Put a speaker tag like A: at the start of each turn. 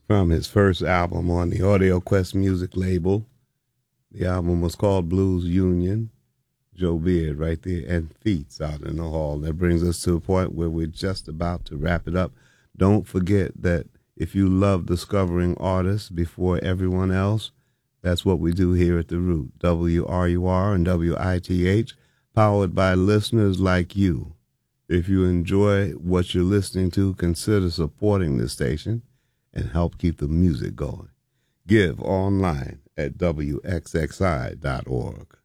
A: from his first album on the Audio Quest music label. The album was called Blues Union. Joe Beard right there, and Feats out in the hall. That brings us to a point where we're just about to wrap it up. Don't forget that if you love discovering artists before everyone else, that's what we do here at The Root. WRUR and WITH, powered by listeners like you. If you enjoy what you're listening to, consider supporting this station and help keep the music going. Give online at WXXI.org.